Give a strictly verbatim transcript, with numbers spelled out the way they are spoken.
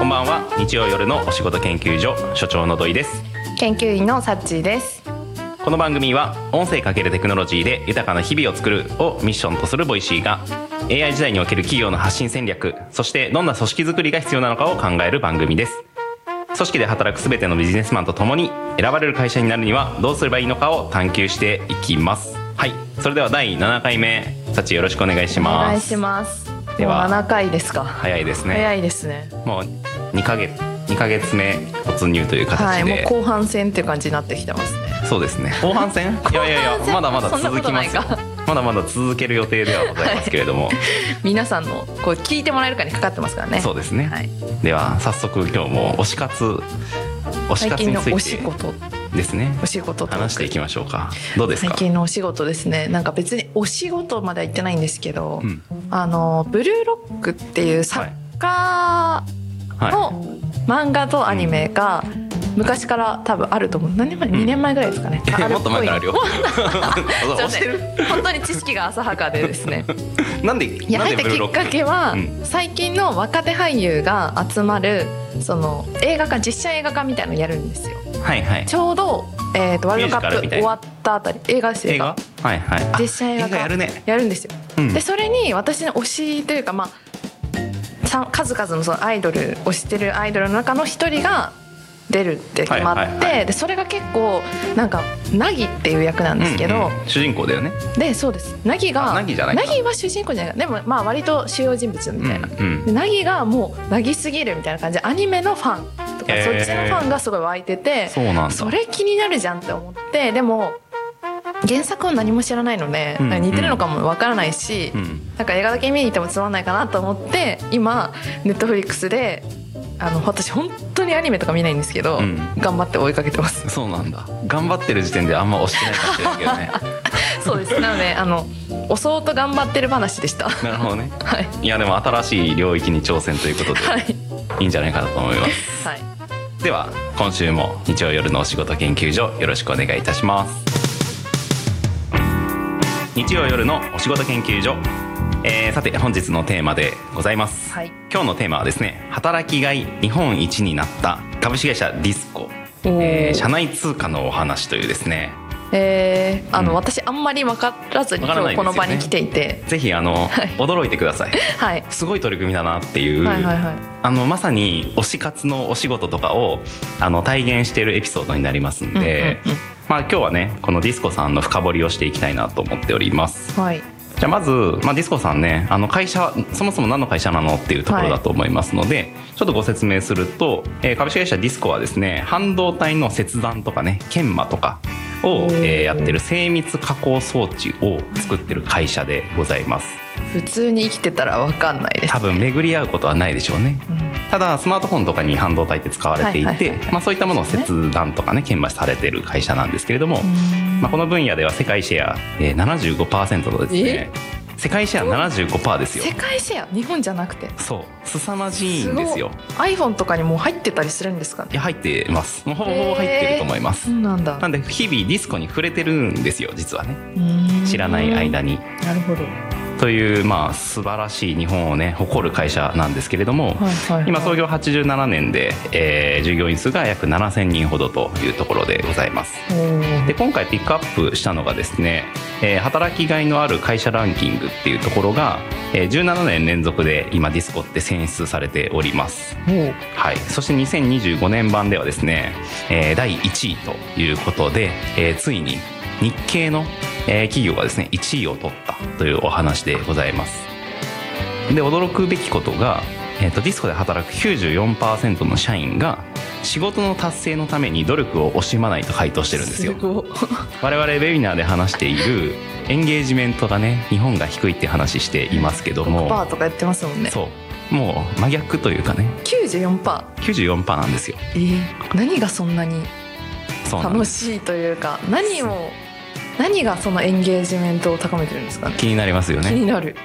こんばんは。日曜夜のお仕事研究所所長の土井です。 研究員のサッチーです。 この番組は音声かけるテクノロジーで豊かな日々を作るをミッションとするボイシーが エーアイ 時代における企業の発信戦略、そしてどんな組織づくりが必要なのかを考える番組です。組織で働くすべてのビジネスマンと共に選ばれる会社になるにはどうすればいいのかを探求していきます。はい、それではだいななかいめ、サッチーよろしくお願いします。 お願いします。 ではもうななかいですか。 早いですね。 早いですね。 もうにかげつにかげつめ突入という形で、 はい、もう後半戦っていう感じになってきてますね。 そうですね。後半戦いやいやいや、まだまだ続きますよ。まだまだ続ける予定ではございますけれども、はい、 皆さんのこう聞いてもらえるかにかかってますからね。 そうですね、はい、では早速今日も推し活推し活について最近のお仕事ですね、 お仕事話していきましょうか。どうですか最近のお仕事ですね。なんか別にお仕事までは言ってないんですけど、 うん、あのブルーロックっていう作家の漫画とアニメが昔から多分あると思う。何年前、うん、にねんまえぐらいですかね。 あもっと前からあるよ。 押してる。本当に知識が浅はかでですね。 なんでいや入ったきっかけは、うん、最近の若手俳優が集まるその映画化、実写映画化みたいなのをやるんですよ。 はいはい、 ちょうど、えー、とワールドカップ終わったあたり、映画です映画、 はいはい、 実写映画化やるね、 やるんですよ。 うん、 でそれに私の推しというか、まあ、数々のそのアイドル推してるアイドルの中の一人が出るって決まって、はいはいはい、でそれが結構なんかナギっていう役なんですけど、うんうん、 主人公だよね。 でそうです、ナギがナギじゃないか、 ナギは主人公じゃないか、でもまあ割と主要人物みたいな、 うんうん、 でナギがもうナギすぎるみたいな感じでアニメのファンとか、えー、そっちのファンがすごい湧いてて、 そうなんだ、 それ気になるじゃんって思って、でも原作を何も知らないので、うんうん、似てるのかもわからないし、うん、なんか映画だけ見に行ってもつまんないかなと思って、今ネットフリックスであの私本当にアニメとか見ないんですけど、うん、頑張って追いかけてます。 そうなんだ。頑張ってる時点であんま推してないかもしれないけどね。 そうです。なのであの推そうと頑張ってる話でした。 なるほどね、 はい、 いやでも新しい領域に挑戦ということで、はい、いいんじゃないかなと思います、はい、では今週も日曜夜のお仕事研究所よろしくお願いいたします。日曜夜のお仕事研究所、えー、さて本日のテーマでございます、はい、今日のテーマはですね、働きがい日本一になった株式会社ディスコ、えー、社内通貨のお話というですね、 えー、あの、うん、私あんまり分からずに今日この場に来ていて、 ぜひあの、はい、驚いてください、はい、すごい取り組みだなっていう、はいはいはい、あのまさに推し活のお仕事とかをあの体現しているエピソードになりますんで、うんうんうん、まあ、今日はねこのディスコさんの深掘りをしていきたいなと思っております、はい、じゃあまず、まあ、ディスコさんね、あの会社そもそも何の会社なのっていうところだと思いますので、はい、ちょっとご説明すると、えー、株式会社ディスコはですね、半導体の切断とかね、研磨とかを、えー、やってる精密加工装置を作ってる会社でございます。 普通に生きてたら分かんないです、ね、 多分巡り合うことはないでしょうね、うん、ただスマートフォンとかに半導体って使われていて、そういったものを切断とかね、研磨されてる会社なんですけれども、まあ、この分野では世界シェア、えー、ななじゅうごパーセント のですね、世界シェア ななじゅうごパーセント ですよ。 世界シェア、日本じゃなくて。 そう、凄まじいんですよ。 iPhone とかにも入ってたりするんですかね。 いや入ってます。もうほぼほぼ入ってると思います、 えー、そうなんだ。 なんで日々ディスコに触れてるんですよ、実はね、知らない間に。 なるほど。 という、まあ、素晴らしい日本をね誇る会社なんですけれども、はいはいはい、今創業はちじゅうななねんで、えー、従業員数が約ななせんにんほどというところでございます。で今回ピックアップしたのがですね、えー、働きがいのある会社ランキングっていうところが、えー、じゅうななねん連続で今ディスコって選出されております、はい、そしてにせんにじゅうごねん版ではですね、えー、だいいちいということで、えー、ついに日系の企業がですねいちいを取ったというお話でございます。で驚くべきことが、えー、とディスコで働く きゅうじゅうよんパーセント の社員が仕事の達成のために努力を惜しまないと回答してるんですよ。す我々ウェビナーで話しているエンゲージメントがね日本が低いって話していますけども、 ろくパーセント とかやってますもんね。 そうもう真逆というかねきゅうじゅうよんパーセントきゅうじゅうよんパーセント なんですよ。 えー、何がそんなに楽しいというか、何を何がそのエンゲージメントを高めてるんですかね。 気になりますよね。 気になる。